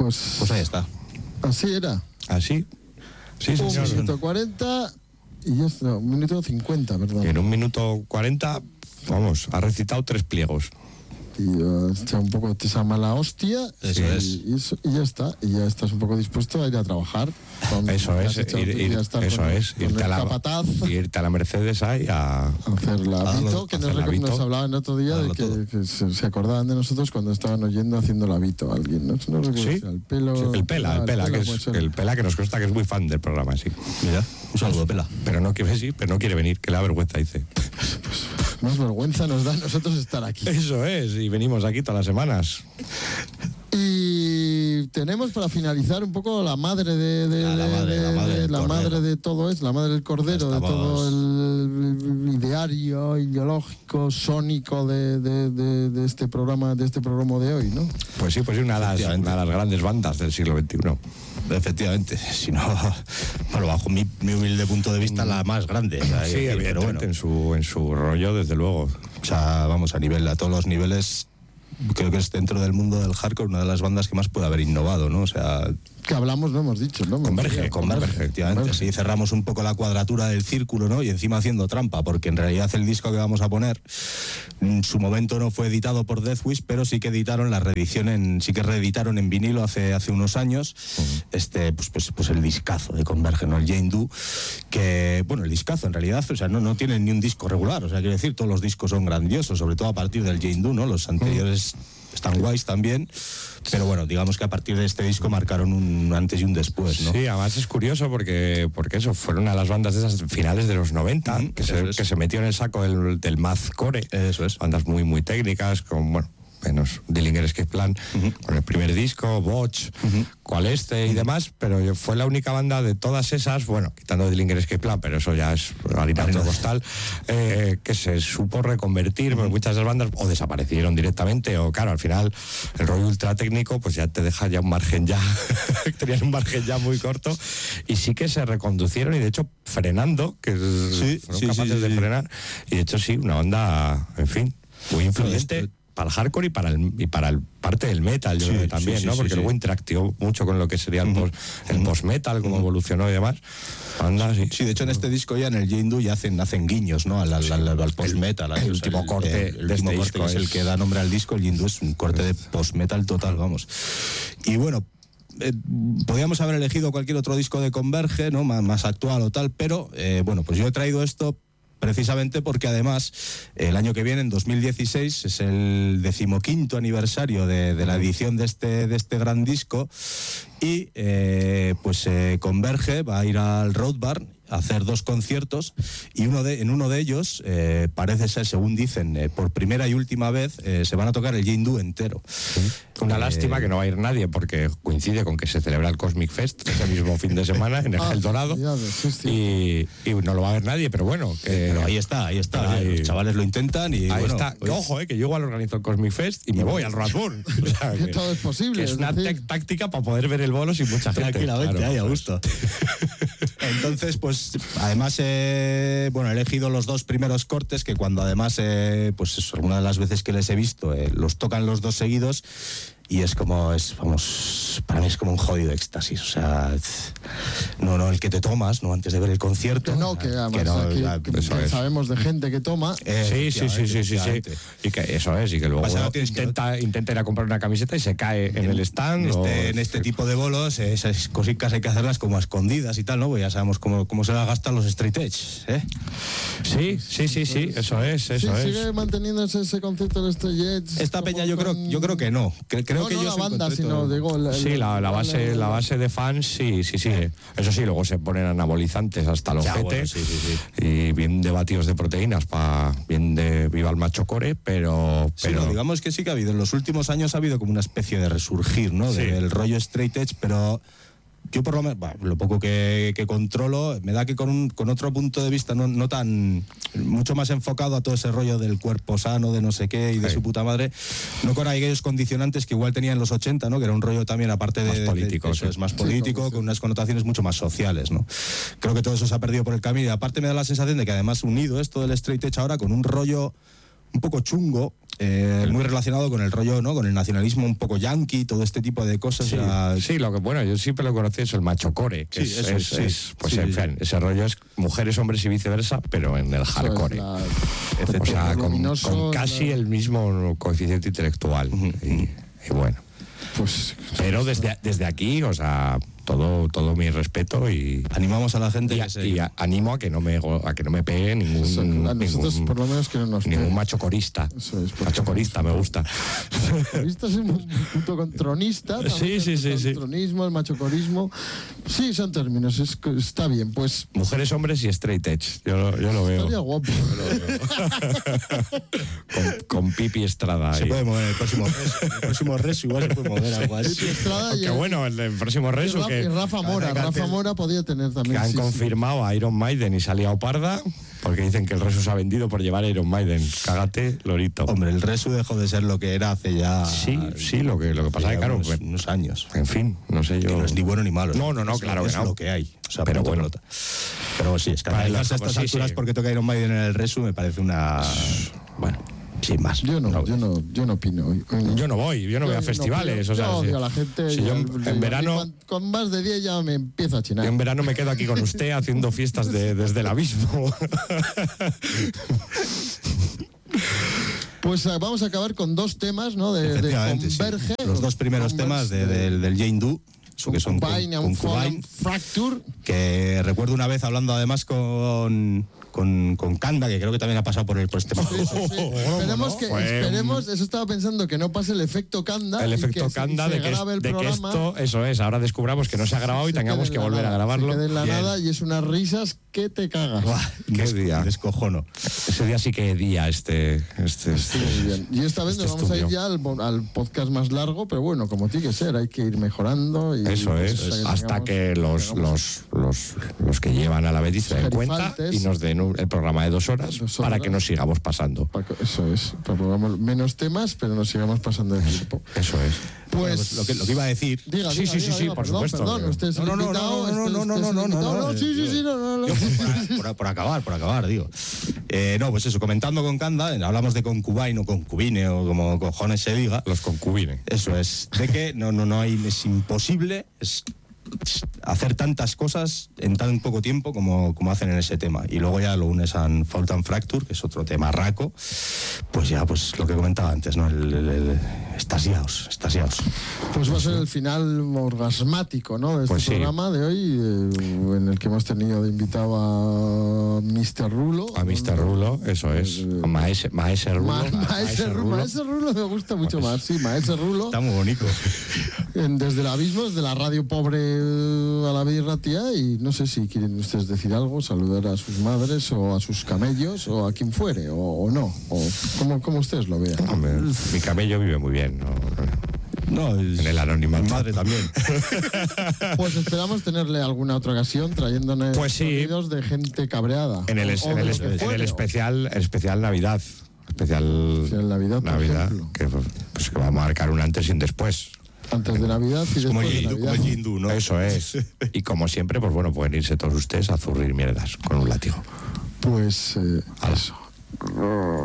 Pues ahí está. Así era. Así. Sí, señor. 1 minuto 40 y ya está. 1 minuto 50, perdón. En 1 minuto 40, vamos, ha recitado 3 pliegos. Y echa un poco de esa mala hostia. Eso es. Y ya está. Y ya estás un poco dispuesto a ir a trabajar. Eso es. Irte a la Mercedes ahí a hacer la Vito, que nos hablaban el otro día de que se acordaban de nosotros cuando estaban oyendo haciendo la Vito a alguien. No recuerdo si era el Pelo. Sí, el Pela, el Pela que nos consta que es muy fan del programa, sí. Mira, un saludo, Pela. Pero no quiere venir, que le da vergüenza, dice. Pues más vergüenza nos da a nosotros estar aquí. Eso es, y venimos aquí todas las semanas. Y tenemos para finalizar un poco la madre la madre de todo es, la madre del cordero, de todo el ideario ideológico, sónico de este programa de hoy, ¿no? Pues sí, una de las grandes bandas del siglo XXI. Efectivamente, si no, bueno, bajo mi humilde punto de vista, la más grande. Sí, evidentemente, bueno, en su rollo, desde luego. O sea, vamos, a todos los niveles, creo que es dentro del mundo del hardcore una de las bandas que más puede haber innovado, ¿no? O sea, que hablamos, no hemos dicho, ¿no? Converge, efectivamente. Sí, cerramos un poco la cuadratura del círculo, ¿no? Y encima haciendo trampa, porque en realidad el disco que vamos a poner, en su momento no fue editado por Deathwish, pero sí que editaron reeditaron en vinilo hace unos años, pues el discazo de Converge, ¿no? El Jane Doe, que, bueno, el discazo en realidad, o sea, no tiene ni un disco regular, o sea, quiero decir, todos los discos son grandiosos, sobre todo a partir del Jane Doe, ¿no? Los anteriores están guays también, pero bueno, digamos que a partir de este disco marcaron un antes y un después, ¿no? Sí, además es curioso porque eso fueron una de las bandas de esas finales de los 90 que se metió en el saco del mathcore. Eso es. Bandas muy muy técnicas, con, bueno, menos Dillinger Escape Plan, con el primer disco, Botch, Cual y demás, pero fue la única banda de todas esas, bueno, quitando Dillinger Escape Plan, pero eso ya es harina de otro costal, que se supo reconvertir, porque muchas de esas bandas o desaparecieron directamente, o claro, al final el rollo ultra técnico pues ya te deja ya un margen tenían un margen ya muy corto, y sí que se reconducieron, y de hecho frenando, que fueron capaces de frenar, y de hecho sí, una banda, en fin, muy influyente para el hardcore y para el parte del metal, yo creo que también, ¿no? Porque luego interactuó mucho con lo que sería el post-metal, cómo evolucionó y demás. Anda, sí, de hecho en este disco ya en el Jane Doe ya hacen guiños, ¿no? Al post-metal. El último corte de este disco es el que da nombre al disco. El Jane Doe es un corte de post-metal total, vamos. Y bueno, podíamos haber elegido cualquier otro disco de Converge, ¿no? Más actual o tal, pero bueno, pues yo he traído esto precisamente porque además el año que viene, en 2016, es el 15º aniversario de la edición de este gran disco, y Converge va a ir al Road Bar a hacer 2 conciertos, y en uno de ellos parece ser, según dicen, por primera y última vez se van a tocar el Jane Doe entero. Una lástima que no va a ir nadie, porque coincide con que se celebra el Cosmic Fest ese mismo fin de semana en el Gel Dorado, y no lo va a ver nadie, pero bueno, pero ahí está, los chavales lo intentan, y ahí está. Pues, ojo, que yo igual organizo el Cosmic Fest y me voy al Radburn. O sea, que todo es posible. Que es una táctica para poder ver el bolo sin mucha gente. Tranquilamente, claro, ahí a gusto. Entonces, pues además, he elegido los 2 primeros cortes, que cuando además, una de las veces que les he visto, los tocan los 2 seguidos, y para mí es como un jodido éxtasis, o sea, no el que te tomas, no antes de ver el concierto. Que sabemos de gente que toma. Sí. Y que eso es, y que luego intenta ir a comprar una camiseta y se cae en el stand. En este tipo de bolos, esas cositas hay que hacerlas como a escondidas y tal, ¿no? Pues ya sabemos cómo se la gastan los straight edge, ¿eh? Sí, eso es. ¿Sigue manteniéndose ese concepto de straight edge? Esta peña yo creo que no. Creo que no la banda, sino digo... la base de fans, sí. Eso sí, luego se ponen anabolizantes hasta los jetes, y bien de batidos de proteínas para bien de viva el macho core, pero digamos que sí que ha habido, en los últimos años ha habido como una especie de resurgir, ¿no? Del rollo straight edge, pero yo por lo menos, lo poco que controlo, me da que con otro punto de vista no tan, mucho más enfocado a todo ese rollo del cuerpo sano, de no sé qué y de su puta madre, no con aquellos condicionantes que igual tenían los 80, ¿no? Que era un rollo también, aparte de político, es más político, con unas connotaciones mucho más sociales, ¿no? Creo que todo eso se ha perdido por el camino, y aparte me da la sensación de que además unido esto del straight edge ahora con un rollo un poco chungo, muy relacionado con el rollo, ¿no? Con el nacionalismo un poco yanqui, todo este tipo de cosas. Sí, lo que, bueno, yo siempre lo conocí es el machocore, que ese rollo es mujeres, hombres y viceversa, pero en el hardcore. O sea, con casi el mismo coeficiente intelectual. Y bueno. Pues, pero desde aquí, o sea, todo mi respeto, y animamos a la gente y animo a que no me pegue nosotros por lo menos que no nos ningún machocorista. Machocorista me gusta. Machocorista es un punto con tronista. Sí. El tronismo, el machocorismo. Sí, son términos, está bien, pues. Mujeres, hombres y straight edge. Yo lo veo. Estaría guapo. con Pipi Estrada. Se puede mover el próximo resu, igual se puede mover algo así. Pipi Estrada y bueno, el próximo resu y Rafa Mora podía tener también. Que han confirmado a Iron Maiden y salía Oparda, porque dicen que el resu se ha vendido por llevar a Iron Maiden. Cágate, lorito. Hombre, el resu dejó de ser lo que era hace ya. Sí, lo que pasa es que, claro, unos años. En fin, no sé yo. Que no es ni bueno ni malo. No, claro es que no. lo que hay. O sea, pero bueno. Pero sí, es que a estas alturas, porque toca Iron Maiden en el resu, me parece una. Bueno. Sin más. Yo no opino. Yo no voy a festivales. Yo odio a la gente. En verano. Con más de 10 ya me empiezo a chinar. Yo en verano me quedo aquí con usted haciendo fiestas desde el abismo. Pues vamos a acabar con 2 temas, ¿no? De Converge. Sí. Los 2 primeros temas del Jane Doe. Que son Concubine, Fracture. Que recuerdo una vez hablando además con Kanda, que creo que también ha pasado por este Esperemos, eso estaba pensando, que no pase el efecto Kanda. El efecto Kanda de que esto, eso es, ahora descubramos que no se ha grabado y tengamos que volver a grabarlo. Se quede en la nada y es unas risas que te cagas. Qué día. Descojono. Ese día sí que día muy bien. Y esta vez nos vamos a ir ya al podcast más largo, pero bueno, como tiene que ser, hay que ir mejorando. Y eso es, hasta que los que llevan a la Betis se den cuenta y nos den el programa de 2 horas para que nos sigamos pasando. Eso es, programamos menos temas, pero nos sigamos pasando de tiempo. Eso es. Pues lo que iba a decir. Diga, por supuesto. Perdón, usted es el invitado. Por acabar, digo. Pues eso, comentando con Kanda, hablamos de concubine o concubine o como cojones se diga. Los concubines. Eso es, de que es imposible hacer tantas cosas en tan poco tiempo como hacen en ese tema, y luego ya lo unes a Fault and Fracture, que es otro tema raco, pues ya lo que comentaba antes, ¿no? Estasiados. Pues va a ser el final orgasmático, ¿no? De este programa de hoy, en el que hemos tenido de invitado a Mr. Rulo. A Mr. Rulo, eso es. Maese Rulo me gusta mucho más, sí, Maese Rulo. Está muy bonito. Desde el abismo, desde la radio pobre a la birra, tía, y no sé si quieren ustedes decir algo, saludar a sus madres o a sus camellos o a quien fuere, o no, o como ustedes lo vean. Hombre, mi camello vive muy bien, No, en el anonimato. Mi madre también. Pues esperamos tenerle alguna otra ocasión trayéndonos sonidos de gente cabreada. En el especial Navidad. Especial Navidad, que va a marcar un antes y un después. Antes de Navidad y después de Navidad. Como el hindú, ¿no? Eso es. Y como siempre, pues bueno, pueden irse todos ustedes a zurrir mierdas con un látigo. Pues eso.